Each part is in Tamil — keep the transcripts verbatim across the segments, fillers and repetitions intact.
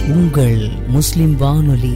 உங்கள் முஸ்லிம் வானொலி.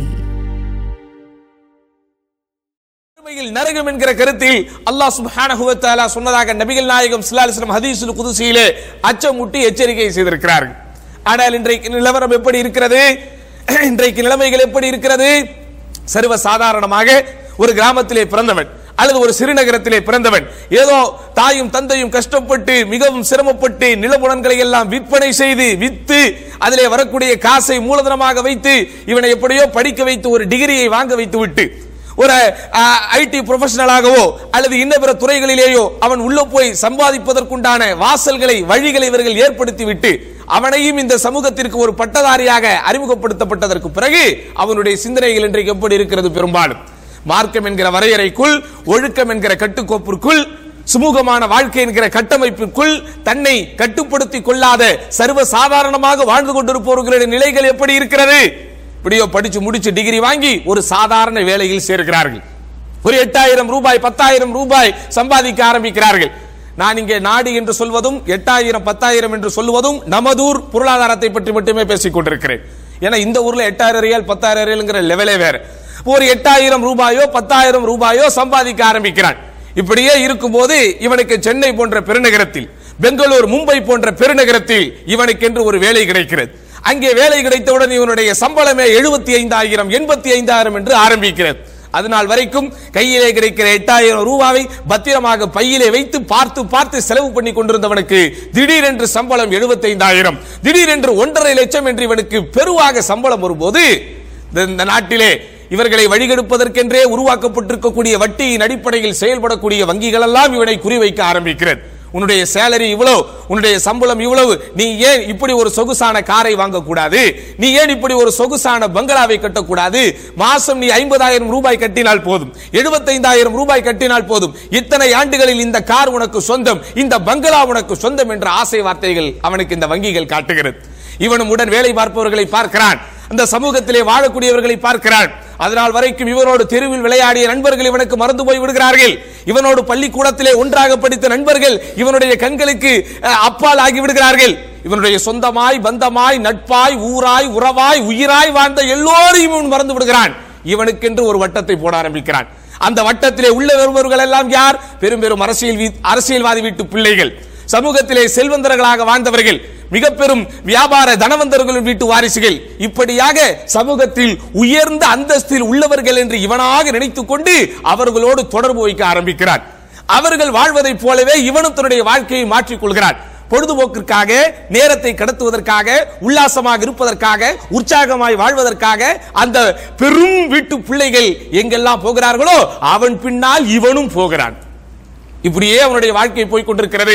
நரகம் என்கிற கருத்தில் அல்லாஹ் சுப்ஹானஹு வ தஆலா சொன்னதாக நபிகள் நாயகம் ஸல்லல்லாஹு அலைஹி வஸல்லம் ஹதீஸுல் குதுஸியிலே அச்சமூட்டி எச்சரிக்கை செய்திருக்கிறார்கள். ஆனால் இன்றைக்கு நிலவரம் எப்படி இருக்கிறது? இன்றைக்கு நிலைமைகள் எப்படி இருக்கிறது? சர்வ சாதாரணமாக ஒரு கிராமத்திலே பிறந்தவன் அல்லது ஒரு சிறுநகரத்திலே பிறந்தவன் ஏதோ தாயும் தந்தையும் கஷ்டப்பட்டு மிகவும் சிரமப்பட்டு நிலப்புலன்களை எல்லாம் விற்பனை செய்து வித்து அதிலே வரக்கூடிய காசை மூலதனமாக வைத்து இவனை எப்படியோ படிக்க வைத்து ஒரு டிகிரியை வாங்க வைத்து விட்டு ஒரு ஐடி ப்ரொஃபஷனலாகவோ அல்லது இன்ன பிற துறைகளிலேயோ அவன் உள்ள போய் சம்பாதிப்பதற்குண்டான வாசல்களை வழிகளை இவர்கள் ஏற்படுத்தி விட்டு அவனையும் இந்த சமூகத்திற்கு ஒரு பட்டதாரியாக அறிமுகப்படுத்தப்பட்டதற்கு பிறகு அவனுடைய சிந்தனைகள் இன்றைக்கு எப்படி இருக்கிறது? பெரும்பாலும் மார்க்கம் என்கிற வரையறைக்குள், ஒழுக்கம் என்கிற கட்டுக்கோப்பிற்குள், சுமூகமான வாழ்க்கை என்கிற கட்டமைப்பிற்குள் தன்னை கட்டுப்படுத்திக் கொள்ளாத சர்வ சாதாரணமாக வாழ்ந்து கொண்டிருப்பவர்களுடைய நிலைகள் எப்படி இருக்கிறது? இப்படியோ படிச்சு முடிச்சு டிகிரி வாங்கி ஒரு சாதாரண வேலையில் சேர்க்கிறார்கள். ஒரு எட்டாயிரம் ரூபாய் பத்தாயிரம் ரூபாய் சம்பாதிக்க ஆரம்பிக்கிறார்கள். நான் இங்கே நாடு என்று சொல்வதும் எட்டாயிரம் பத்தாயிரம் என்று சொல்வதும் நமதூர் பொருளாதாரத்தை பற்றி மட்டுமே பேசிக் கொண்டிருக்கிறேன். ஏன்னா இந்த ஊர்ல எட்டாயிரம் ரியால் பத்தாயிரம் ரியால்ங்கிற லெவலே வேற. ஒரு எட்டாயிரம் ரூபாயோ பத்தாயிரம் ரூபாயோ சம்பாதிக்க ஆரம்பிக்கிறான். இப்படியே இருக்கும்போது இவனுக்கு சென்னை போன்ற பெருநகரத்தில், பெங்களூர், மும்பை போன்ற பெருநகரத்தில் இவனுக்கு என்று ஒரு வேலை கிடைக்கிறது. அங்கே வேலை கிடைத்தவுடன் இவனுடைய சம்பளமே எழுபத்தி ஐந்தாயிரம் எண்பத்தி ஐந்தாயிரம் என்று ஆரம்பிக்கிறது. அதனால் வரைக்கும் கையிலே கிடைக்கிற எட்டாயிரம் ரூபாவை பத்திரமாக பையிலே வைத்து பார்த்து பார்த்து செலவு பண்ணி கொண்டிருந்தவனுக்கு திடீரென்று சம்பளம் எழுபத்தி ஐந்தாயிரம், திடீரென்று ஒன்றரை லட்சம் என்று இவனுக்கு பெருவாக சம்பளம் வரும்போது இந்த நாட்டிலே இவர்களை வழிகெடுப்பதற்கென்றே உருவாக்கப்பட்டிருக்கக்கூடிய வட்டியின் அடிப்படையில் செயல்படக்கூடிய வங்கிகள் எல்லாம் இவனை குறிவைக்க ஆரம்பிக்கிறது. உன்னுடைய சேலரி இவ்வளவு, உன்னுடைய சம்பளம் இவ்வளவு, நீ ஏன் இப்படி ஒரு சொகுசான காரை வாங்கக்கூடாது? நீ ஏன் இப்படி ஒரு சொகுசான பங்களாவை கட்டக்கூடாது? மாசம் நீ ஐம்பதாயிரம் ரூபாய் கட்டினால் போதும், எழுபத்தைந்தாயிரம் ரூபாய் கட்டினால் போதும், இத்தனை ஆண்டுகளில் இந்த கார் உனக்கு சொந்தம், இந்த பங்களா உனக்கு சொந்தம் என்ற ஆசை வார்த்தைகள் அவனுக்கு இந்த வங்கிகள் காட்டுகிறது. இவனும் உடன் வேலை பார்ப்பவர்களை பார்க்கிறான், அந்த சமூகத்திலே வாழக்கூடியவர்களை பார்க்கிறான். அதனால் வரைக்கும் இவனோடு தெருவில் விளையாடிய நண்பர்கள் இவனுக்கு மறந்து போய் விடுகிறார்கள். இவனோடு பள்ளிக்கூடத்திலே ஒன்றாக படித்த நண்பர்கள் இவனுடைய கண்களுக்கு அப்பால் ஆகி விடுகிறார்கள். இவனுடைய சொந்தமாய் பந்தமாய் நட்பாய் ஊராய் உறவாய் உயிராய் வாழ்ந்த எல்லோரையும் இவன் மறந்து விடுகிறான். இவனுக்கென்று ஒரு வட்டத்தை போட ஆரம்பிக்கிறான். அந்த வட்டத்திலே உள்ள வருபவர்கள் எல்லாம் யார்? பெரும் பெரும் அரசியல் அரசியல்வாதி வீட்டு பிள்ளைகள், சமூகத்திலே செல்வந்தர்களாக வாழ்ந்தவர்கள், மிக பெரும் வியாபார தனவந்தர்களின் வீட்டு வாரிசுகள், இப்படியாக சமூகத்தில் உயர்ந்த அந்தஸ்தில் உள்ளவர்கள் என்று இவனாக நினைத்துக் கொண்டு அவர்களோடு தொடர்பு வைக்க ஆரம்பிக்கிறான். அவர்கள் வாழ்வதைப் போலவே இவனும் தன்னுடைய வாழ்க்கையை மாற்றிக் கொள்கிறான். பொழுதுபோக்கிற்காக, நேரத்தை கடத்துவதற்காக, உல்லாசமாக இருப்பதற்காக, உற்சாகமாய் வாழ்வதற்காக அந்த பெரும் வீட்டு பிள்ளைகள் எங்கெல்லாம் போகிறார்களோ அவன் பின்னால் இவனும் போகிறான். இப்படியே அவனுடைய வாழ்க்கை போய்கொண்டிருக்கிறது.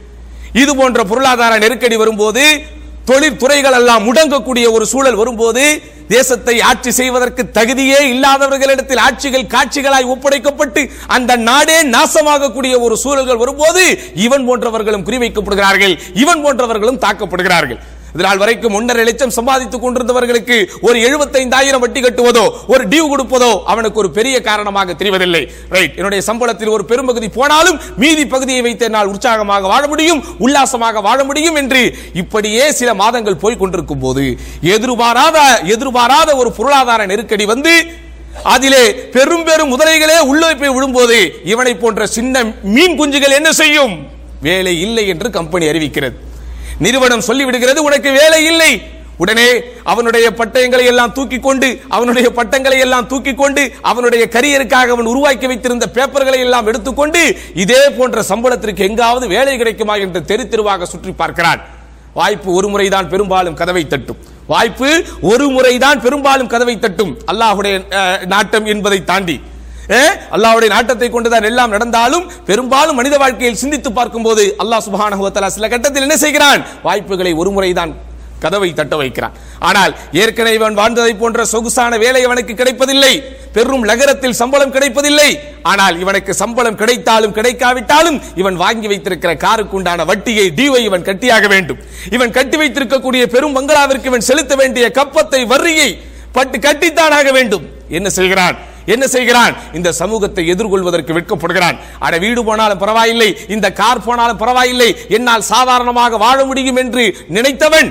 இது போன்ற பொருளாதார நெருக்கடி வரும்போது, தொழிற்துறைகள் எல்லாம் முடங்கக்கூடிய ஒரு சூழல் வரும்போது, தேசத்தை ஆட்சி செய்வதற்கு தகுதியே இல்லாதவர்களிடத்தில் ஆட்சிகள் காட்சிகளாய் ஒப்படைக்கப்பட்டு அந்த நாடே நாசமாகக்கூடிய ஒரு சூழல்கள் வரும்போது இவன் போன்றவர்களும் குறிவைக்கப்படுகிறார்கள், இவன் போன்றவர்களும் தாக்கப்படுகிறார்கள். இதனால் வரைக்கும் ஒன்றரை லட்சம் சம்பாதித்துக் கொண்டிருந்தவர்களுக்கு ஒரு எழுபத்தைந்தாயிரம் வட்டி கட்டுவதோ ஒரு டியூ கொடுப்பதோ அவனுக்கு ஒரு பெரிய காரணமாக தெரிவதில்லை. ரைட், என்னுடைய சம்பளத்தில் ஒரு பெரும்பகுதி போனாலும் மீதி பகுதியை வைத்து என்னால் உற்சாகமாக வாழ முடியும், உல்லாசமாக வாழ முடியும் என்று இப்படியே சில மாதங்கள் போய் கொண்டிருக்கும் போது எதிர்பாராத எதிர்பாராத ஒரு பொருளாதார நெருக்கடி வந்து அதிலே பெரும் பெரும் முதலைகளே உள்ளே போய் விடும்போது இவனை போன்ற சின்ன மீன் குஞ்சுகள் என்ன செய்யும்? வேலை இல்லை என்று கம்பெனி அறிவிக்கிறது. நிறுவனம் சொல்லிவிடுகிறது உனக்கு வேலை இல்லை. உடனே அவனுடைய பட்டயங்களை எல்லாம் தூக்கி கொண்டு அவனுடைய பட்டங்களை எல்லாம் தூக்கி கொண்டு அவனுடைய கரியருக்காக அவன் உருவாக்கி வைத்திருந்த பேப்பர்களை எல்லாம் எடுத்துக்கொண்டு இதே போன்ற சம்பளத்திற்கு எங்காவது வேலை கிடைக்குமா என்று தெரு தெருவாக சுற்றி பார்க்கிறான். வாய்ப்பு ஒரு முறைதான் பெரும்பாலும் கதவை தட்டும். வாய்ப்பு ஒரு முறைதான் பெரும்பாலும் கதவை தட்டும். அல்லாஹ்வுடைய நாட்டம் என்பதை தாண்டி அல்லாஹ்வுடைய நாட்டத்தை கொண்டுதான் எல்லாம் நடந்தாலும் பெரும்பாலும் மனித வாழ்க்கையில் சிந்தித்து பார்க்கும் போது அல்லாஹ் சுப்ஹானஹு வ தஆலா சில கட்டத்தில் என்ன செய்கிறான்? வாய்ப்புகளை ஒரு முறைதான் கதவை தட்ட வைக்கிறான். ஆனால் ஏற்கனவே இவன் வாழ்ந்ததை போன்ற சொகுசான வேலை அவனுக்கு கிடைப்பதில்லை, பெரும் நகரத்தில் சம்பளம் கிடைப்பதில்லை. ஆனால் இவனுக்கு சம்பளம் கிடைத்தாலும் கிடைக்காவிட்டாலும் இவன் வாங்கி வைத்திருக்கிற காருக்கு உண்டான வட்டியை டியூவை இவன் கட்டியாக வேண்டும். இவன் கட்டி வைத்திருக்கக்கூடிய பெரும் பங்களாவிற்கு இவன் செலுத்த வேண்டிய கப்பத்தை வரியை பட்டு கட்டித்தானாக வேண்டும். என்ன செய்கிறான்? என்ன செய்கிறான்? இந்த சமூகத்தை எதிர்கொள்வதற்கு வெட்கப்படுகிறான். அட வீடு போனாலும் பரவாயில்லை, இந்த கார் போனாலும் பரவாயில்லை, என்னால் சாதாரணமாக வாழ முடியும் என்று நினைத்தவன்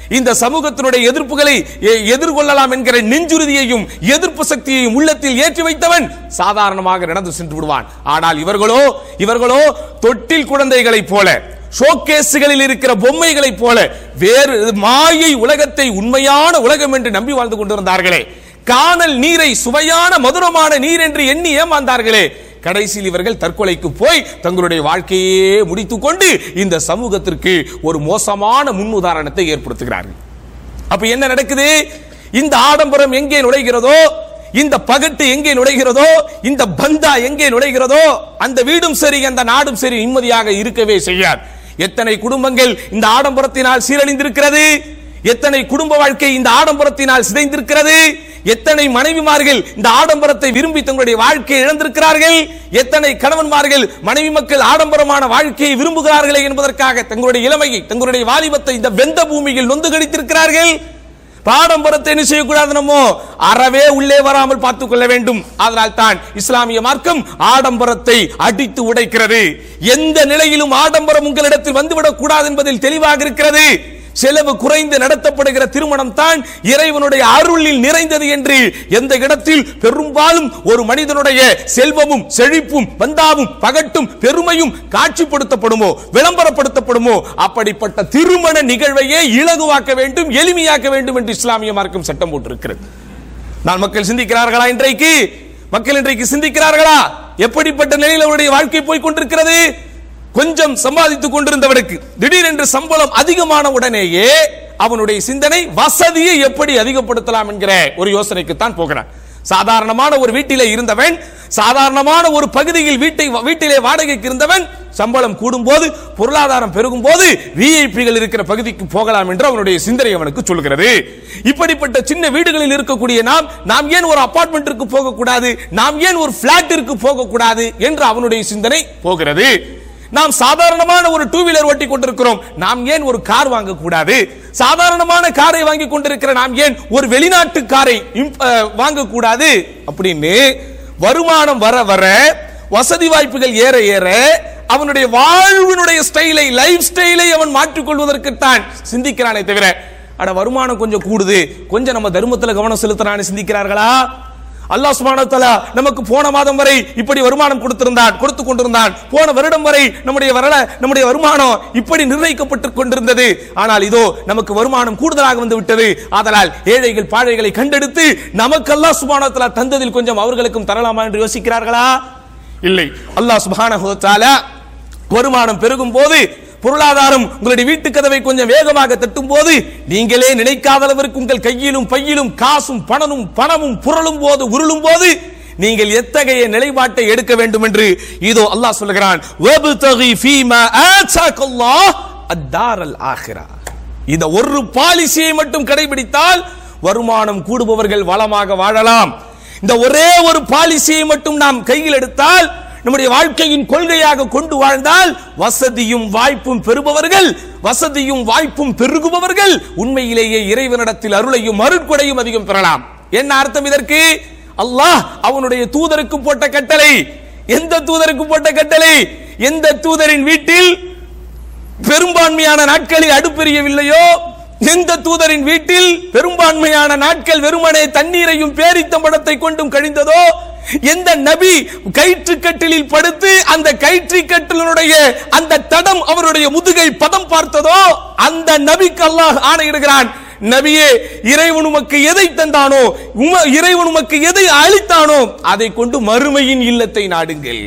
இந்த சமூகத்தினுடைய எதிர்ப்புகளை எதிர்கொள்ளலாம் என்கிற நெஞ்சுறுதியையும் எதிர்ப்பு சக்தியையும் உள்ளத்தில் ஏற்றி வைத்தவன் சாதாரணமாக நடந்து சென்று விடுவான். ஆனால் இவர்களோ இவர்களோ தொட்டில் குழந்தைகளை போல, ஷோகேஸ்களில் இருக்கிற பொம்மைகளை போல வேறு மாயை உலகத்தை உண்மையான உலகம் என்று நம்பி வாழ்ந்து கொண்டிருந்தார்களே, காணல் நீரை சுவையான மதுரமான நீர் என்று எண்ணி ஏமாந்தார்களே, கடைசியில் இவர்கள் தற்கொலைக்கு போய் தங்களுடைய வாழ்க்கையே முடித்துக் கொண்டு இந்த சமூகத்திற்கு ஒரு மோசமான முன்னுதாரணத்தை ஏற்படுத்துகிறார்கள். அப்ப என்ன நடக்குது? இந்த ஆடம்பரம் எங்கே நுழைகிறதோ, இந்த பகட்டு எங்கே நுழைகிறதோ, இந்த பந்தா எங்கே நுழைகிறதோ, அந்த வீடும் சரி அந்த நாடும் சரி நிம்மதியாக இருக்கவே செய்யாது. எத்தனை குடும்பங்கள் இந்த ஆடம்பரத்தினால் சீரழிந்திருக்கிறது, எத்தனை குடும்ப வாழ்க்கை இந்த ஆடம்பரத்தினால் சிதைந்திருக்கிறது, எத்தனை மனைவிமார்கள் இந்த ஆடம்பரத்தை விரும்பி தங்களுடைய வாழ்க்கையை இழந்திருக்கிறார்கள், எத்தனை கணவன்மார்கள் மனைவி மக்கள் ஆடம்பரமான வாழ்க்கையை விரும்புகிறார்களே என்பதற்காக தங்களுடைய இளமையை தங்களுடைய வாலிபத்தை இந்த வெந்த பூமியில் நொந்து கழித்திருக்கிறார்கள். ஆடம்பரத்தை என்ன செய்யக்கூடாது? நம்ம அறவே உள்ளே வராமல் பார்த்துக் கொள்ள வேண்டும். அதனால் தான் இஸ்லாமிய மார்க்கம் ஆடம்பரத்தை அடித்து உடைக்கிறது. எந்த நிலையிலும் ஆடம்பரம் உங்களிடத்தில் வந்துவிடக் கூடாது என்பதில் தெளிவாக இருக்கிறது. செலவு குறைந்து நடத்தப்படுகிற திருமணம் தான் இறைவனுடைய அருளில் நிறைந்தது என்று எந்த இடத்தில் பெரும்பாலும் ஒரு மனிதனுடைய செல்வமும் செழிப்பும் பந்தாவும் பகட்டும் பெருமையும் காட்சிப்படுத்தப்படுமோ விளம்பரப்படுத்தப்படுமோ அப்படிப்பட்ட திருமண நிகழ்வையே இலகுவாக்க வேண்டும், எளிமையாக்க வேண்டும் என்று இஸ்லாமிய மார்க்கம் சட்டம் போட்டிருக்கிறது. நான் மக்கள் சிந்திக்கிறார்களா? இன்றைக்கு மக்கள் இன்றைக்கு சிந்திக்கிறார்களா? எப்படிப்பட்ட நிலையில் அவருடைய வாழ்க்கை போய் கொண்டிருக்கிறது? கொஞ்சம் சம்பாதித்துக் கொண்டிருந்தவனுக்கு திடீரென்று சம்பளம் அதிகமான உடனேயே அவனுடைய சிந்தனை வசதியை எப்படி அதிகப்படுத்தலாம் என்கிற ஒரு யோசனைக்கு தான் போகிறான். சாதாரணமான ஒரு வீட்டிலே இருந்தவன், சாதாரணமான ஒரு பகுதியில் வீட்டை வீட்டிலே வாடகைக்கு இருந்தவன், சம்பளம் கூடும் போது பொருளாதாரம் பெருகும் போது விஐபிகள் இருக்கிற பகுதிக்கு போகலாம் என்று அவனுடைய சிந்தனை அவனுக்கு சொல்கிறது. இப்படிப்பட்ட சின்ன வீடுகளில் இருக்கக்கூடிய நாம் நாம் ஏன் ஒரு அபார்ட்மெண்ட்டிற்கு போகக்கூடாது, நாம் ஏன் ஒரு பிளாட்டிற்கு போகக்கூடாது என்று அவனுடைய சிந்தனை போகிறது. நாம் சாதாரணமான ஒரு டூ வீலர் ஓட்டி கொண்டிருக்கிறோம், நாம் ஏன் ஒரு கார் வாங்கக்கூடாது, சாதாரணமான காரை வாங்கி கொண்டிருக்கிற நாம் ஏன் ஒரு வெளிநாட்டு காரை வாங்கக்கூடாது அப்படின்னு வருமானம் வர வர வசதி வாய்ப்புகள் ஏற ஏற அவனுடைய வாழ்வினுடைய ஸ்டைலை லைஃப் ஸ்டைலை அவன் மாற்றிக்கொள்வதற்கு தான் சிந்திக்கிறானே தவிர அட வருமானம் கொஞ்சம் கூடுது கொஞ்சம் நம்ம தர்மத்தில் கவனம் செலுத்தலான்னு சிந்திக்கிறார்களா? அல்லாஹ் சுப்ஹானஹு வ தஆலா நமக்கு போன மாதம் வரை இப்படி வருமானம் கொடுத்திருந்தான் கொடுத்து கொண்டிருந்தான், போன வருடம் வரை நம்முடைய வரல நம்முடைய வருமானம் இப்படி நிர்ணயிக்கப்பட்டு கொண்டிருந்தது, ஆனால் இதோ நமக்கு வருமானம் கூடுதலாக வந்து விட்டது, அதனால் ஏழைகள் பாழைகளை கண்டெடுத்து நமக்கு அல்லாஹ் சுப்ஹானஹு வ தஆலா தந்ததில் கொஞ்சம் அவர்களுக்கும் தரலாமா என்று யோசிக்கிறார்களா? இல்லை. அல்லாஹ் சுப்ஹானஹு வ தஆலா வருமானம் பெருகும் போது, பொருளாதாரம் உங்களுடைய வீட்டு கதவை கொஞ்சம் வேகமாக தட்டும் போது, நீங்களே நினைக்காத அளவிற்கு உங்கள் கையிலும் பையிலும் காசும் பணமும் பணமும் புரளும் போது உருளும் போது நீங்கள் எத்தகைய நிலைப்பாட்டை எடுக்க வேண்டும் என்று இதோ அல்லாஹ் சொல்கிறான். வப்தகி ஃபீமா ஆஸாகல்லாஹ் அத்தாரல் ஆகிரா. இந்த ஒரு பாலிசியை மட்டும் கடைபிடித்தால் வருமானம் கூடுபவர்கள் வளமாக வாழலாம். இந்த ஒரே ஒரு பாலிசியை மட்டும் நாம் கையில் எடுத்தால், நம்முடைய வாழ்க்கையின் கொள்கையாக கொண்டு வாழ்ந்தால், வசதியும் வாய்ப்பும் பெறுபவர்கள் வசதியும் வாய்ப்பும் பெருகுபவர்கள் உண்மையிலேயே இறைவனிடத்தில் அருளையும் அருட்கொடையும் அதிகம் பெறலாம். என்ன அர்த்தம் இதற்கு? அல்லாஹ் அவனுடைய தூதருக்கு போட்ட கட்டளை. எந்த தூதருக்கு போட்ட கட்டளை? எந்த தூதரின் வீட்டில் பெரும்பான்மையான நாட்களில் அடுப்பெரியவில்லையோ, எந்த தூதரின் வீட்டில் பெரும்பான்மையான நாட்கள் வெறுமனே தண்ணீரையும் பேரித்தம்பழத்தை கொண்டும் கழிந்ததோ, எந்த நபி கயிற்றுக்கட்டிலில் படுத்து அந்த கயிற்றுக்கட்டிலுடைய அந்த தடம் அவருடைய முதுகை பதம் பார்த்ததோ, அந்த நபிக்கு அல்லாஹ் ஆணையிடுகிறான், நபியே இறைவன் உமக்கு எதை தந்தானோ, இறைவன் உமக்கு எதை அளித்தானோ அதை கொண்டு மறுமையின் இல்லத்தை நாடுங்கள்.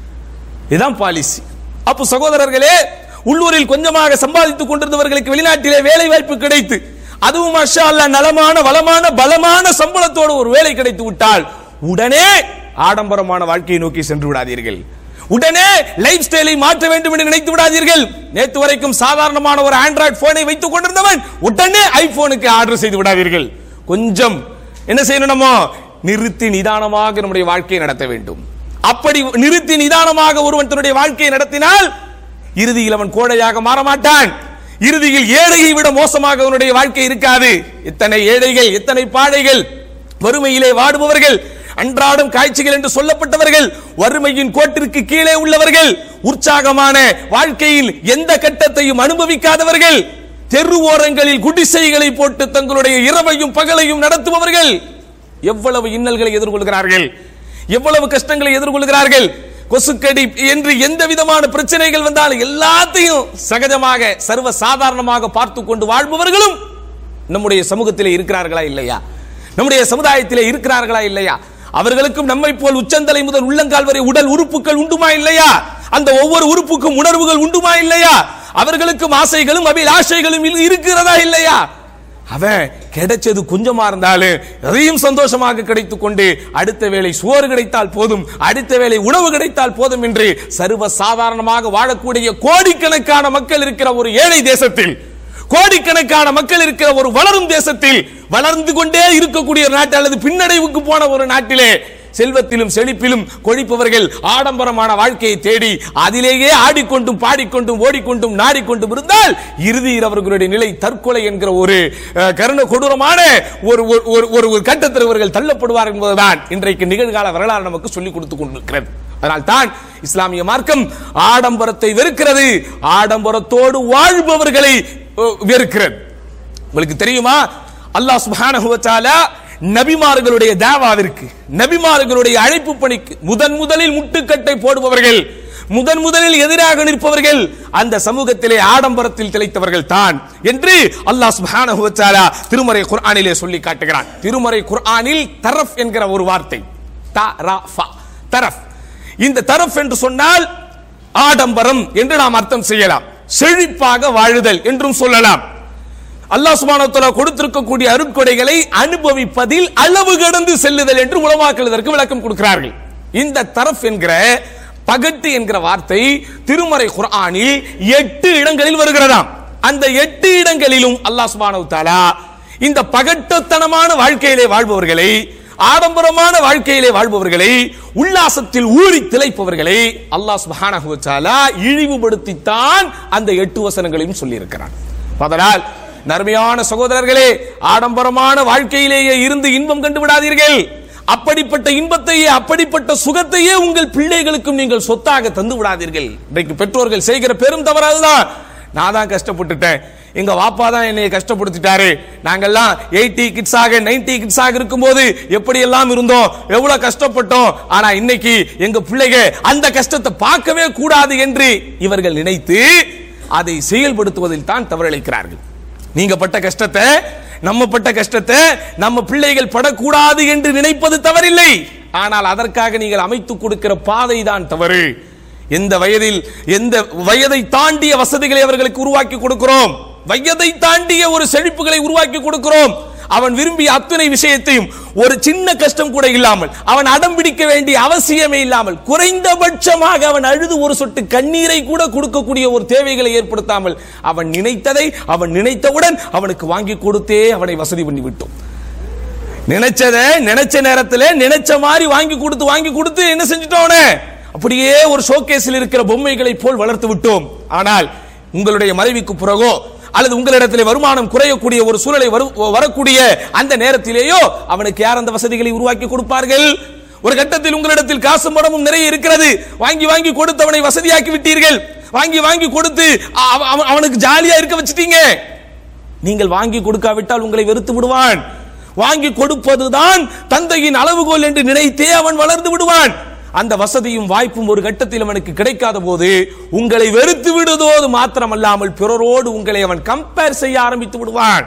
இதுதான் பாலிசி. அப்போ சகோதரர்களே, உள்ளூரில் கொஞ்சமாக சம்பாதித்துக் கொண்டிருந்தவர்களுக்கு வெளிநாட்டிலே வேலை வாய்ப்பு கிடைத்து, அதுவும் மாஷா அல்லாஹ் நலமான வளமான பலமான சம்பளத்தோடு ஒரு வேலை கிடைத்து விட்டால் உடனே ஆடம்பரமான வாழ்க்கையை நோக்கி சென்று விடாதீர்கள். உடனே லைஃப் ஸ்டைலை மாற்ற வேண்டும் என்று நினைத்து விடாதீர்கள். நேற்று வரைக்கும் சாதாரணமான ஒரு ஆண்ட்ராய்டு போனை வைத்துக் கொண்டிருந்தவன் உடனே ஐபோனுக்கு ஆர்டர் செய்து விடாதீர்கள். கொஞ்சம் என்ன செய்யணும்? நம்ம நிறுத்தி நிதானமாக நம்முடைய வாழ்க்கையை நடத்த வேண்டும். அப்படி நிறுத்தி நிதானமாக ஒருவன் தன்னுடைய வாழ்க்கையை நடத்தினால் இறுதியில் அவன் கோழையாக மாற மாட்டான். இறுதியில் ஏழையை விட மோசமாக அவனுடைய வாழ்க்கை இருக்காது. எத்தனை ஏழைகள், எத்தனை பாழைகள், வறுமையிலே வாடுபவர்கள், அன்றாடம் காய்ச்சிகள் என்று சொல்லப்பட்டவர்கள், வறுமையின் கோட்டிற்கு கீழே உள்ளவர்கள், உற்சாகமான வாழ்க்கையில் எந்த கட்டத்தையும் அனுபவிக்காதவர்கள், தெரு ஓரங்களில் குடிசைகளை போட்டு தங்களுடைய இரவையும் பகலையும் நடத்துபவர்கள் எவ்வளவு இன்னல்களை எதிர்கொள்கிறார்கள், எவ்வளவு கஷ்டங்களை எதிர்கொள்கிறார்கள். கொசுக்கடி என்று எந்த விதமான பிரச்சனைகள் வந்தாலும் எல்லாத்தையும் சகஜமாக சர்வ சாதாரணமாக பார்த்து கொண்டு வாழ்பவர்களும் நம்முடைய சமூகத்திலே இருக்கிறார்களா இல்லையா? நம்முடைய சமுதாயத்திலே இருக்கிறார்களா இல்லையா? அவர்களுக்கும் நம்மை போல் உச்சந்தலை முதல் உள்ளங்கால் வரை உடல் உறுப்புகள் உண்டுமா இல்லையா? அந்த ஒவ்வொரு உறுப்புக்கும் உணர்வுகள் உண்டுமா இல்லையா? அவர்களுக்கும் ஆசைகளும் அபிலாஷைகளும் இருக்கிறதா இல்லையா? அவன் கிடைச்சது கொஞ்சமா இருந்தாலும் அதையும் சந்தோஷமாக கிடைத்துக் கொண்டு அடுத்த வேளை சோறு கிடைத்தால் போதும், அடுத்த வேளை உணவு கிடைத்தால் போதும் என்று சர்வ சாதாரணமாக வாழக்கூடிய கோடிக்கணக்கான மக்கள் இருக்கிற ஒரு ஏழை தேசத்தில், கோடிக்கணக்கான மக்கள் இருக்கிற ஒரு வளரும் தேசத்தில், வளர்ந்து கொண்டே இருக்கக்கூடிய நாட்டு அல்லது பின்னடைவுக்கு போன ஒரு நாட்டிலே செல்வத்திலும் செழிப்பிலும் கொழிப்பவர்கள் ஆடம்பரமான வாழ்க்கையை தேடி அதிலேயே ஆடிக்கொண்டும் பாடிக்கொண்டும் ஓடிக்கொண்டும் நாடிக்கொண்டும் இருந்தால் இறுதியில் அவர்களுடைய நிலை தற்கொலை என்கிற ஒரு கருண கொடூரமான ஒரு ஒரு கட்டத்தில் அவர்கள் தள்ளப்படுவார் என்பதுதான் இன்றைக்கு நிகழ்கால வரலாறு நமக்கு சொல்லிக் கொடுத்துக் கொண்டிருக்கிறது. அதனால் தான் இஸ்லாமிய மார்க்கம் ஆடம்பரத்தை வெறுக்கிறது, ஆடம்பரத்தோடு வாழ்பவர்களை வெறுக்கிறது. உங்களுக்கு தெரியுமா, அல்லாஹ் சுப்ஹானஹு வ தஆலா நபிமார்களுடைய தாவாவிற்கு, நபிமார்களுடைய அழைப்பு பணிக்கு முதன் முதலில் முட்டுக்கட்டை போடுபவர்கள், முதன் முதலில் எதிராக நிற்பவர்கள் அந்த சமூகத்திலே ஆடம்பரத்தில் திளைத்தவர்கள் தான் என்று அல்லாஹ் சுப்ஹானஹு வ தஆலா திருமறை குர்ஆனிலே சொல்லி காட்டுகிறான். திருமறை குர்ஆனில் தரஃப் என்கிற ஒரு வார்த்தை, தரஃபா, தரஃப். இந்த தரஃப் என்று சொன்னால் ஆடம்பரம் என்று நாம் அர்த்தம் செய்யலாம், செழிப்பாக வாழுதல் என்றும் சொல்லலாம். அல்லாஹ் சுப்ஹானஹு வ தஆலா கொடுத்திருக்கக்கூடிய அருட்கொடைகளை அனுபவிப்பதில் அளவு கடந்து செல்லுதல் என்று உலமாக்கள் இதற்கு விளக்கம் கொடுக்கிறார்கள். இந்த தரஃப் என்கிற பகட்டு என்கிற வார்த்தை திருமறை குர்ஆனில் எட்டு இடங்களில் வருகிறதாம். அந்த எட்டு இடங்களிலும் அல்லாஹ் சுப்ஹானஹு வ தஆலா இந்த பகட்டுத்தனமான வாழ்க்கையிலே வாழ்பவர்களை, ஆடம்பரமான வாழ்க்கையிலே வாழ்பவர்களை, உல்லாசத்தில் ஊறி திளைப்பவர்களை அல்லாஹ் சுப்ஹானஹு வ தஆலா இழிவுபடுத்தித்தான் அந்த எட்டு வசனங்களையும் சொல்லி இருக்கிறான். அதனால் நர்மையான சகோதரர்களே, ஆடம்பரமான வாழ்க்கையிலேயே இருந்து இன்பம் கண்டு விடாதீர்கள். அப்படிப்பட்ட இன்பத்தையே, அப்படிப்பட்ட சுகத்தையே உங்கள் பிள்ளைகளுக்கும் நீங்கள் சொத்தாக தந்து விடாதீர்கள். இன்றைக்கு பெற்றோர்கள் செய்கிற பெரும் தவறாதுதான். நான் தான் கஷ்டப்பட்டுட்டேன், எங்க வாப்பா தான் என்னை கஷ்டப்படுத்திட்டாரு, நாங்கெல்லாம் எயிட்டி கிட்ஸாக நைன்டி கிட்ஸாக இருக்கும்போது எப்படி எல்லாம் இருந்தோம், எவ்வளவு கஷ்டப்பட்டோம், ஆனா இன்னைக்கு எங்க பிள்ளைங்க அந்த கஷ்டத்தை பார்க்கவே கூடாது என்று இவர்கள் நினைத்து அதை செயல்படுத்துவதில் தான் தவறிழைக்கிறார்கள். நீங்க பட்ட கஷ்டத்தை, நம்ம பட்ட கஷ்டத்தை நம்ம பிள்ளைகள் படக்கூடாது என்று நினைப்பது தவறில்லை. ஆனால் அதற்காக நீங்கள் அமைத்து கொடுக்கிற பாதை தான் தவறு. எந்த வயதில், எந்த வயதை தாண்டிய வசதிகளை அவர்களுக்கு உருவாக்கி கொடுக்கிறோம், வயதை தாண்டிய ஒரு செழிப்புகளை உருவாக்கி கொடுக்கிறோம். அவன் விரும்பிய அத்தனை விஷயத்தையும் ஒரு சின்ன கஷ்டம் கூட இல்லாமல், அவன் அடம் பிடிக்க வேண்டிய அவசியமே இல்லாமல், குறைந்தபட்சமாக அவன் அழுது ஒரு சொட்டு கண்ணீரை கூட கொடுக்கக்கூடிய ஒரு தேவைகளை ஏற்படுத்தாமல் அவன் நினைத்ததை அவன் நினைத்தவுடன் அவனுக்கு வாங்கி கொடுத்தே அவனை வசதி பண்ணி விட்டோம். நினைச்சதை நினைச்ச நேரத்தில் நினைச்ச மாதிரி வாங்கி கொடுத்து வாங்கி கொடுத்து என்ன செஞ்சிட்டோம், அப்படியே ஒரு ஷோகேஸில் இருக்கிற பொம்மைகளை போல் வளர்த்து விட்டோம். ஆனால் உங்களுடைய மறைவுக்கு பிறகோ அல்லது உங்களிடத்தில் வருமானம் குறையக்கூடிய ஒரு சூழலை வரக்கூடிய அந்த நேரத்திலேயோ அவனுக்கு யார் அந்த வசதிகளை உருவாக்கி கொடுப்பார்கள்? ஒரு கட்டத்தில் உங்களிடத்தில் காசு பணமும் நிறைய இருக்கிறது, வாங்கி வாங்கி கொடுத்து அவனை வசதியாக்கி விட்டீர்கள், வாங்கி வாங்கி கொடுத்து அவனுக்கு ஜாலியா இருக்க வச்சிட்டீங்க. நீங்கள் வாங்கி கொடுக்காவிட்டால் உங்களை வெறுத்து விடுவான். வாங்கி கொடுப்பதுதான் தந்தையின் அளவுகோல் என்று நினைத்தே அவன் வளர்ந்து விடுவான். அந்த வசதியும் வாய்ப்பும் ஒரு கட்டத்தில் அவனுக்கு கிடைக்காத போது உங்களை வெறுத்து விடுவதோடு மாத்திரமல்லாமல் பிறரோடு உங்களை அவன் கம்பேர் செய்ய ஆரம்பித்து விடுவான்.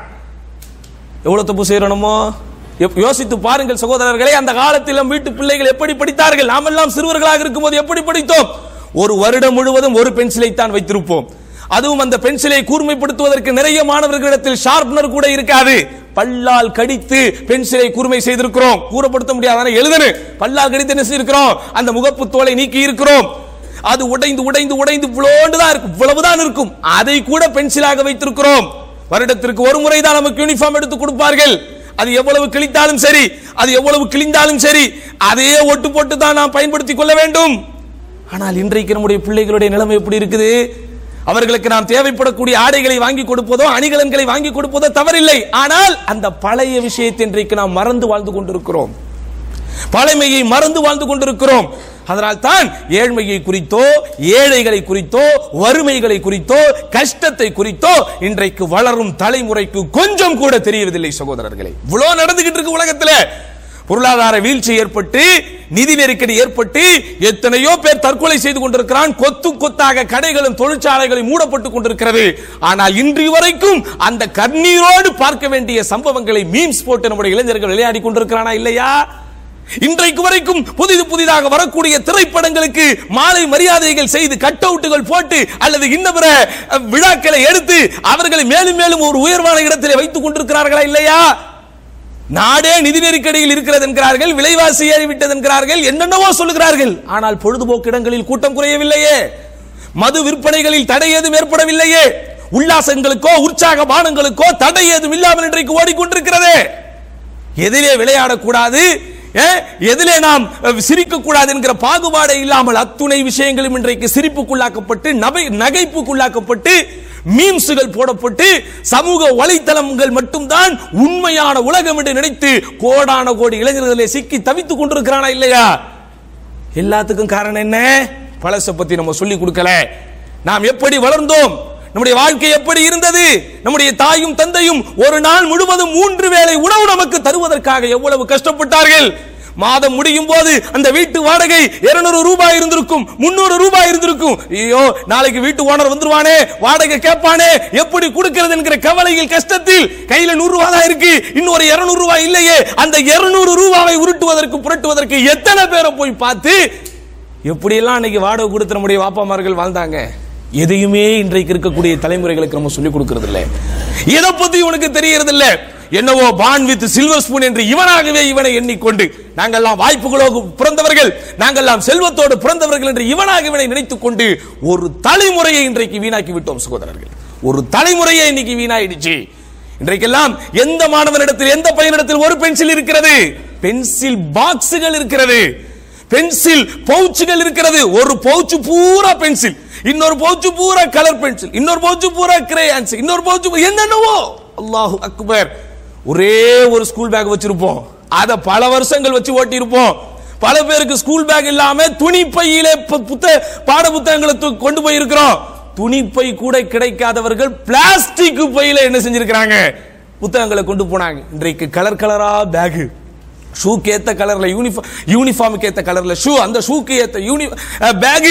எவ்வளவு தப்பு செய்யணுமோ யோசித்து பாருங்கள் சகோதரர்களே. அந்த காலத்தில் நம் வீட்டு பிள்ளைகள் எப்படி படித்தார்கள்? நாம் எல்லாம் சிறுவர்களாக இருக்கும் போது எப்படி படித்தோம்? ஒரு வருடம் முழுவதும் ஒரு பென்சிலை தான் வைத்திருப்போம். அதுவும் அந்த பென்சிலை கூர்மைப்படுத்துவதற்கு நிறைய மாணவர்களிடத்தில் ஷார்ப்னர் கூட இருக்காது. பல்லால் கடித்து பென்சிலை கூர்மை செய்திருக்கிறோம். கூறப்படுத்த முடியாத எழுதனு பல்லால் கடித்து என்ன செய்திருக்கிறோம்? அந்த முகப்பு தோலை நீக்கி இருக்கிறோம். அது உடைந்து உடைந்து உடைந்து இவ்வளவுதான் இருக்கும், இவ்வளவுதான் இருக்கும். அதை கூட பென்சிலாக வைத்திருக்கிறோம். வருடத்திற்கு ஒரு முறை தான் நமக்கு யூனிஃபார்ம் எடுத்து கொடுப்பார்கள். அது எவ்வளவு கிழித்தாலும் சரி, அது எவ்வளவு கிழிந்தாலும் சரி, அதையே ஒட்டு போட்டு தான் நாம் பயன்படுத்திக் கொள்ள வேண்டும். ஆனால் இன்றைக்கு நம்முடைய பிள்ளைகளுடைய நிலைமை எப்படி இருக்குது? அவர்களுக்கு நாம் தேவைப்படக்கூடிய ஆடைகளை வாங்கி கொடுப்பதோ அணிகலன்களை வாங்கி கொடுப்பதோ தவறில்லை. ஆனால் அந்த பழைய விஷயத்தை இன்றைக்கு நாம் மறந்து வாழ்ந்து கொண்டிருக்கிறோம். பழமையை மறந்து வாழ்ந்து கொண்டிருக்கிறோம். அதனால் தான் ஏழ்மையை குறித்தோ ஏழைகளை குறித்தோ வறுமைகளை குறித்தோ கஷ்டத்தை குறித்தோ இன்றைக்கு வளரும் தலைமுறைக்கு கொஞ்சம் கூட தெரியவதில்லை சகோதரர்களே. இவ்வளவு நடந்துகிட்டு இருக்கு உலகத்தில். பொருளாதார வீழ்ச்சி ஏற்பட்டு நிதி நெருக்கடி ஏற்பட்டு எத்தனையோ பேர் தற்கொலை செய்து கொண்டிருக்கிறான். கொத்து கொத்தாக கடைகளும் தொழிற்சாலைகளும் மூடப்பட்டு கொண்டிருக்கிறது. ஆனால் இன்று வரைக்கும் அந்த கண்ணீரோடு பார்க்க வேண்டிய சம்பவங்களை மீம்ஸ் போட்டு நம்முடைய இளைஞர்கள் விளையாடி கொண்டிருக்கிறானா இல்லையா? இன்றைக்கு வரைக்கும் புதிது புதிதாக வரக்கூடிய திரைப்படங்களுக்கு மாலை மரியாதைகள் செய்து கட் அவுட்டுகள் போட்டு அல்லது இன்னபிற விழாக்களை எடுத்து அவர்களை மேலும் மேலும் ஒரு உயர்வான இடத்திலே வைத்துக் கொண்டிருக்கிறார்களா இல்லையா? நாடே நிதி நெருக்கடியில் இருக்கிறது என்கிறார்கள், விலைவாசி ஏறிவிட்டது என்கிறார்கள், என்னென்னவோ சொல்லுகிறார்கள். ஆனால் பொழுதுபோக்கு இடங்களில் கூட்டம் குறையவில்லையே, மது விற்பனைகளில் தடை ஏதும் ஏற்படவில்லையே, உல்லாசங்களுக்கோ உற்சாக பானங்களுக்கோ தடை ஏதும் இல்லாமல் இன்றைக்கு ஓடிக்கொண்டிருக்கிறது. எதிலே விளையாடக்கூடாது, எதிலே நாம் சிரிக்க கூடாது என்கிற பாகுபாடே இல்லாமல் அத்துணை விஷயங்களும் இன்றைக்கு சிரிப்புக்குள்ளாக்கப்பட்டு நகைப்புக்குள்ளாக்கப்பட்டு மீம்ஸ்கள் போடப்பட்டு சமூக வலைத்தளங்கள் மட்டும்தான் உண்மையான உலகம் என்று நினைத்து கோடான கோடி இளைஞர்களை சிக்கி தவித்துக் கொண்டிருக்கிறானா இல்லையா? எல்லாத்துக்கும் காரணம் என்ன? பழச பத்தி நம்ம சொல்லி கொடுக்கல. நாம் எப்படி வளர்ந்தோம், நம்முடைய வாழ்க்கை எப்படி இருந்தது, நம்முடைய தாயும் தந்தையும் ஒரு நாள் முழுவதும் மூன்று வேளை உணவு நமக்கு தருவதற்காக எவ்வளவு கஷ்டப்பட்டார்கள். மாதம் முடியும் போது அந்த வீட்டு வாடகை இருநூறு ரூபாய் இருந்திருக்கும், முன்னூறு ரூபாய் இருந்திருக்கும். ஐயோ நாளைக்கு வீட்டு ஓனர் வந்துருவானே, வாடகை கேட்பானே, எப்படி கொடுக்கிறது என்கிற கவலையில் கஷ்டத்தில் கையில நூறு ரூபாய் தான் இருக்கு, இன்னொரு இருநூறு ரூபாய் இல்லையே. அந்த இருநூறு ரூபாயை உருட்டுவதற்கு புரட்டுவதற்கு எத்தனை பேரை போய் பார்த்து எப்படி எல்லாம் இன்னைக்கு வாடகை கொடுத்து நம்முடைய வாப்பாமார்கள் வாழ்ந்தாங்க. எதையுமே இன்றைக்கு இருக்கக்கூடிய தலைமுறைகளுக்கு நம்ம சொல்லிக் கொடுக்கிறது இல்லை. எதை பத்தி உனக்கு தெரியறது இல்லை. என்னவோ பான் வித் சில்வர் ஸ்பூன் என்று இவனாகவே இவனை எண்ணிக்கொண்டு நாங்கெல்லாம் வாய்ப்புகளோடு பிறந்தவர்கள், நாங்கெல்லாம் செல்வத்தோடு பிறந்தவர்கள் என்று இவனாக இவனை நினைத்துக் கொண்டு ஒரு தலைமுறையை இன்றைக்கு வீணாக்கி விட்டோம் சகோதரர்கள். ஒரு தலைமுறையை இன்னைக்கு வீணாயிடுச்சு. இன்றைக்கெல்லாம் எந்த மாணவனிடத்தில் எந்த பையனிடத்தில் ஒரு பென்சில் இருக்கிறது, பென்சில் பாக்ஸ்கள் இருக்கிறது, பென்சில் பவுச்சுகள் இருக்கிறது. ஒரு பவுச்சு பூரா பென்சில், இன்னொரு பவுச்சு பூரா கலர் பென்சில், இன்னொரு பவுச்சு பூரா கிரேயான்ஸ், இன்னொரு பவுச்சு என்னென்னவோ. அல்லாஹு அக்பர். ஒரே ஒரு ஸ்கூல் பேக் வச்சிருப்போம், அத பல வருஷங்கள் வச்சு ஓட்டி இருப்போம். பல பேருக்கு ஸ்கூல் பேக் இல்லாம துணி பையிலே பாட புத்தகங்களை கொண்டு போய் இருக்கிறோம். துணி பை கூட கிடைக்காதவர்கள் பிளாஸ்டிக் பையில என்ன செஞ்சிருக்கிறாங்க, புத்தகங்களை கொண்டு போனாங்க. இன்றைக்கு கலர் கலரா பேக், ஷூக்கு ஏத்த கலர்ல யூனிஃபார்ம், யூனிஃபார்முக்கு ஏத்த கலர்ல ஷூ, அந்த ஷூக்கு ஏத்த யூனி பேக்.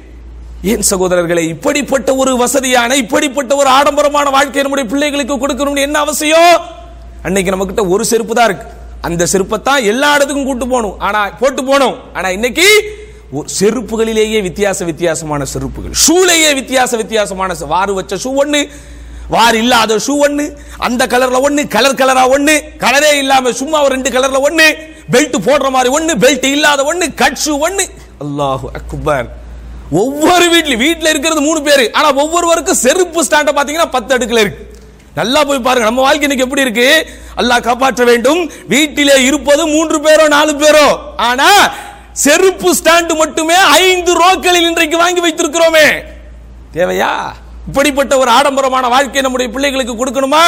ஏன் சகோதரர்களை இப்படிப்பட்ட ஒரு வசதியான இப்படிப்பட்ட ஒரு ஆடம்பரமான வாழ்க்கை நம்முடைய பிள்ளைகளுக்கு கொடுக்கணும்னு என்ன அவசியம்? அன்னைக்கு நம்ம கிட்ட ஒரு செருப்பு தான் இருக்கு, அந்த செருப்பை தான் எல்லா இடத்துக்கும் கூட்டு போகணும், ஆனா போட்டு போனோம். ஆனா இன்னைக்கு செருப்புகளிலேயே வித்தியாச வித்தியாசமான செருப்புகள், ஷூலேயே வித்தியாச வித்தியாசமான, வாறு வச்ச ஷூ ஒண்ணு, வார் இல்லாத ஷூ ஒண்ணு, அந்த கலர்ல ஒண்ணு, கலர் கலரா ஒண்ணு, கலரே இல்லாம சும்மா ஒரு ரெண்டு கலர்ல ஒண்ணு, பெல்ட் போடுற மாதிரி ஒண்ணு, பெல்ட் இல்லாத ஒண்ணு, கட் ஷூ ஒண்ணு. அல்லாஹு அக்பர். ஒவ்வொரு வீட்ல வீட்ல இருக்கிறது மூணு பேரு, ஆனா ஒவ்வொருவருக்கும் செருப்பு ஸ்டாண்ட பாத்தீங்கன்னா பத்து அடுக்குல இருக்கு. நல்லா போய் பாருங்க நம்ம வாழ்க்கை இன்னைக்கு எப்படி இருக்கு. அல்லாஹ் காப்பாற்ற வேண்டும். வீட்டிலே இருப்பது மூன்று பேரோ நாலு பேரோ, ஆனா செருப்பு ஸ்டாண்ட் மட்டுமே ஐந்து ரோக்களில் இன்றைக்கு வாங்கி வைத்திருக்கிறோமே. தேவையா? இப்படிப்பட்ட ஒரு ஆடம்பரமான வாழ்க்கை நம்முடைய பிள்ளைகளுக்கு கொடுக்கணுமா?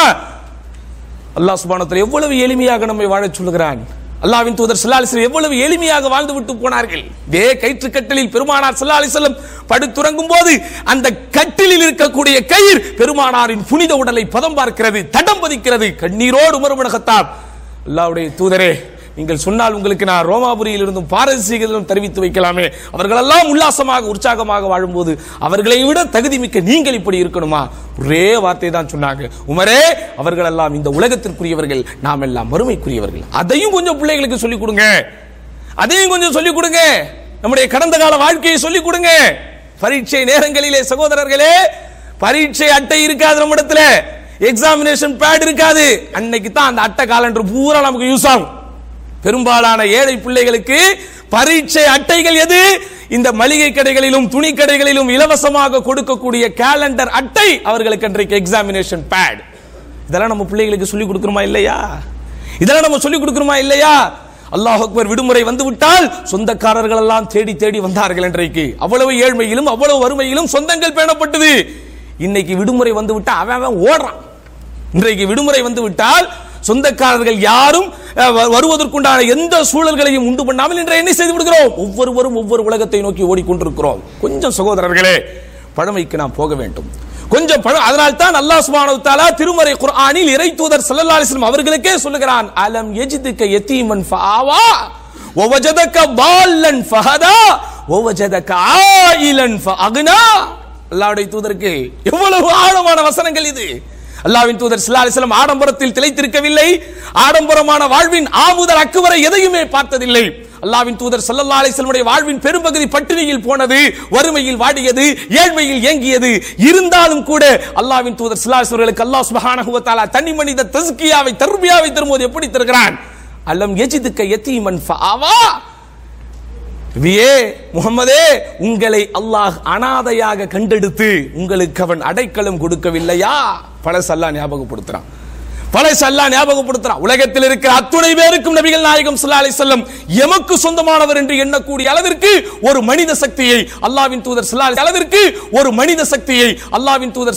அல்லாஹ் சுப்ஹானஹு வ தஆலா எவ்வளவு எளிமையாக நம்மை வாழச் சொல்கிறான். அல்லாஹ்வின் தூதர் ஸல்லல்லாஹு அலைஹி வஸல்லம் எவ்வளவு எளிமையாக வாழ்ந்து விட்டு போனார்கள். இதே கயிற்று கட்டிலில் பெருமானார் ஸல்லல்லாஹு அலைஹி வஸல்லம் படுத்துறங்கும் போது அந்த கட்டிலில் இருக்கக்கூடிய கயிறு பெருமானாரின் புனித உடலை பதம் பார்க்கிறது, தடம் பதிக்கிறது. கண்ணீரோடு உமர் இப்னு கத்தாப், அல்லாஹ்வுடைய தூதரே, நீங்கள் சொன்னால் உங்களுக்கு நான் ரோமாபுரியில் இருந்தும் பாரசீகத்திலும் தெரிவித்து வைக்கலாமே. அவர்கள் எல்லாம் உல்லாசமாக உற்சாகமாக வாழும்போது அவர்களை விட தகுதி மிக்க நீங்கள் இப்படி இருக்கணுமா? ஒரே வார்த்தை தான் சொன்னாங்க, உமரே, அவர்கள் எல்லாம் இந்த உலகத்திற்குரியவர்கள், நாம் எல்லாம் மறுமைக்குரியவர்கள். அதையும் கொஞ்சம் பிள்ளைகளுக்கு சொல்லிக் கொடுங்க, அதையும் கொஞ்சம் சொல்லிக் கொடுங்க. நம்முடைய கடந்த கால வாழ்க்கையை சொல்லிக் கொடுங்க. பரீட்சை நேரங்களிலே சகோதரர்களே, பரீட்சை அட்டை இருக்காது நம்மிடத்துல, எக்ஸாமினேஷன் பேட் இருக்காது. அன்னைக்கு தான் அந்த அட்டை காலண்டர் பூரா நமக்கு யூஸ் ஆகும். பெரும்பாலான ஏழை பிள்ளைகளுக்கு பரீட்சை அட்டைகள் எது? இந்த மளிகை கடைகளிலும் துணி கடைகளிலும் இலவசமாக கொடுக்கக்கூடிய கேலண்டர் அட்டை அவர்களுக்கு அன்றைக்கு எக்ஸாமினேஷன் பேட். இதெல்லாம் நம்ம பிள்ளைகளுக்கு சொல்லிக் கொடுக்கிறோமா இல்லையா? இதெல்லாம் நம்ம சொல்லிக் கொடுக்கிறோமா இல்லையா? அல்லாஹ் அக்பர். விடுமுறை வந்து விட்டால் சொந்தக்காரர்கள் எல்லாம் தேடி தேடி வந்தார்கள். இன்றைக்கு அவ்வளவு ஏழ்மையிலும் அவ்வளவு வறுமையிலும் சொந்தங்கள் பேணப்பட்டது. இன்னைக்கு விடுமுறை வந்து விட்டா அவன் அவன் ஓடுறான். இன்றைக்கு விடுமுறை வந்து விட்டால் சொந்தக்காரர்கள் யாரும் வருவதற்குண்டான எந்த சூழல்களையும் உண்டு பண்ணாமல் இன்று என்ன செய்து விடுகிறோம்? ஒவ்வொருவரும் ஒவ்வொரு உலகத்தை நோக்கி ஓடிக்கொண்டிருக்கிறோம். கொஞ்சம் சகோதரர்களே, பழமைக்கு நாம் போக வேண்டும். கொஞ்சம் அதனால் தான் அல்லாஹ் சுப்ஹானஹு வ தஆலா திருமறை குர்ஆனில் இறை தூதர் ஸல்லல்லாஹு அலைஹி வஸல்லம் அவர்களுக்கே சொல்லுகிறான், அலம் யஜிதுக யதீமன் ஃபஆவா வவஜதக பால்லன் ஃபஹதா வவஜதக ஆயிலன் ஃபஅக்னா. அல்லாஹ்வுடைய தூதருக்கு எவ்வளவு ஆழமான வசனங்கள் இது. அல்லாஹ்வின் தூதர் ஸல்லல்லாஹு அலைஹி வஸல்லம் ஆடம்பரத்தில் திளைத்திருக்கவில்லை. ஆடம்பரமான வாழ்வின் ஆமுதல் அக்குவரை எதையுமே பார்த்ததில்லை. அல்லாஹ்வின் தூதர் ஸல்லல்லாஹு அலைஹி வஸல்லம் வாழ்வின் பெரும்பகுதி பட்டினியில் போனது, வறுமையில் வாடியது, ஏழ்மையில் ஏங்கியது. இருந்தாலும் கூட அல்லாஹ்வின் தூதர் ஸல்லல்லாஹு அலைஹி வஸல்லம் அல்லாஹ் சுப்ஹானஹு வ தஆலா தனி மனித தஸ்கியாவை தர்பியாவை தரும்போது எப்படி தருகிறான்? அலம் யஜிதுக யதீமன் ஃபஆவா. நபியே முஹம்மதே, உங்களை அல்லாஹ் அனாதையாக கண்டெடுத்து உங்களுக்கு அவன் அடைக்கலம் கொடுக்கவில்லையா? பழச அல்லாஹ் ஞாபகப்படுத்துறான். பழச அல்லாஹ் ஞாபகப்படுத்துறான். உலகத்தில் இருக்கிற அத்துணை பேருக்கும் நபிகள் நாயகம் ஸல்லல்லாஹு அலைஹி வஸல்லம் எமக்கு சொந்தமானவர் என்று எண்ணக்கூடிய அளவிற்கு ஒரு மனித சக்தியை அல்லாஹ்வின் தூதர் ஸல்லல்லாஹு அலைஹி வஸல்லம் அளவிற்கு ஒரு மனித சக்தியை அல்லாஹ்வின் தூதர்